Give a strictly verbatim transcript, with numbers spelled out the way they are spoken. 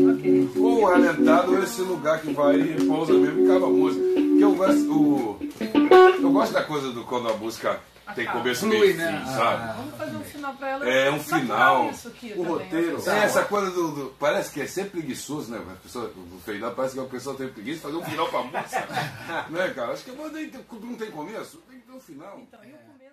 Ok. Ou alentado ou esse lugar que vai e pousa mesmo e acaba a música. Porque eu gosto, o, eu gosto da coisa do quando a música tem começo, meio e fim, né? sabe? Ah. Vamos fazer um final pra ela. É, um Natural final. Isso aqui O também, roteiro. assim. É, essa coisa do, do- parece que é sempre preguiçoso, né? A pessoa, no final parece que a pessoa tem preguiça de fazer um final pra música. Né, cara? Acho que não tem, não tem começo, tem que ter um final. Então, e o começo